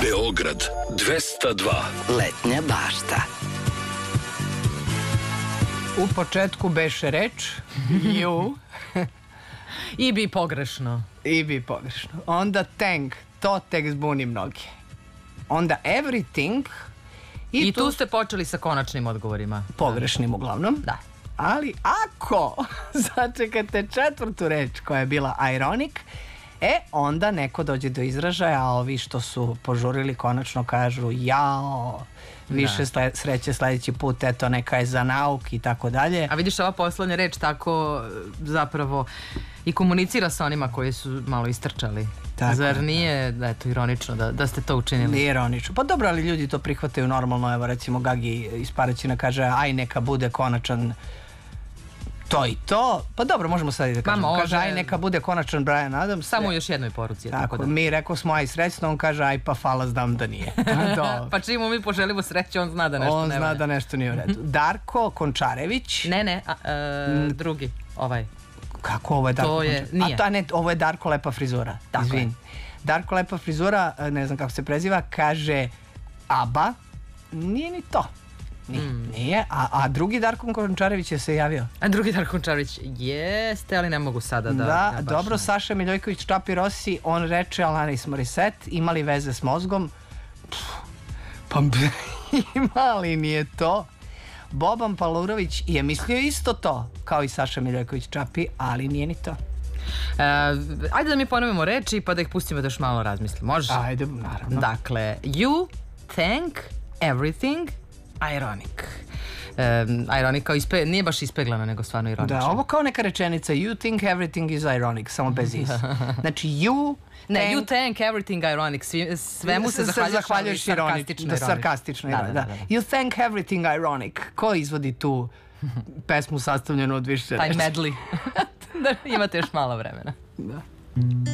Beograd 202. Letnja bašta. U početku beše reč you I bi pogrešno. i bi pogrešno. Onda thank, to tek zbuni mnogi. Onda everything I tu ste počeli sa konačnim odgovorima. pogrešnim uglavnom. Da. Ali ako začekate četvrtu reč koja je bila ironic, onda neko dođe do izražaja, a ovi što su požurili konačno kažu jao, više sreće sledeći put, eto neka je za nauk i tako dalje. A vidiš, ova poslednja reč tako zapravo i komunicira sa onima koji su malo istrčali. Tako Zar je, nije, eto, ironično da ste to učinili? Nije ironično. Pa dobro, ali ljudi to prihvataju normalno. Evo recimo Gagi iz Paraćina kaže aj neka bude konačan to i to. Pa dobro, možemo sad i da kažemo. Kaže aj neka bude konačan Bryan Adams. Samo u još jednoj poruci. Tako da. Mi rekao smo aj srećno, on kaže aj pa hvala, znam da nije. Pa čim mi poželimo sreću, on zna da nešto on ne zna valja. da nešto nije u redu. Darko Končarević. Ne, drugi, ovaj. Kako ovo je Darko Končarević? Nije. A ne, ovo je Darko Lepa frizura. Tako Izvini. Darko Lepa frizura, ne znam kako se preziva, kaže Aba. Nije ni to. Nije. A drugi Darko Končarević je se javio. A drugi Darko Končarević jeste, ali ne mogu sada da... Da, dobro, Saša Miljojković, Čapi Rossi, on reče Alanis Morissette, imali veze s mozgom. Pa imali nije to. Boban Palurović je mislio isto to, kao i Saša Miljojković Čapi, ali nije ni to. Ajde da mi ponovimo reči pa da ih pustimo da još malo razmislim, može? Ajde, naravno. Dakle, you think everything ironic. Ironic kao nije baš ispeglana, nego stvarno ironično. Da, ovo kao neka rečenica, you think everything is ironic, samo bez is. Znači, you think everything ironic, svemu se zahvaljuješ sarkastično ironic. You think everything ironic. Ko izvodi tu pesmu sastavljenu od više reči? Taj medley. Da imate još malo vremena. Da.